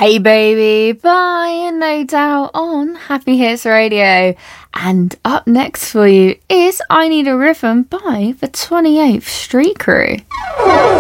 Hey Baby by No Doubt on Happy Hits Radio. And up next for you is I Need a Rhythm by the 28th Street Crew.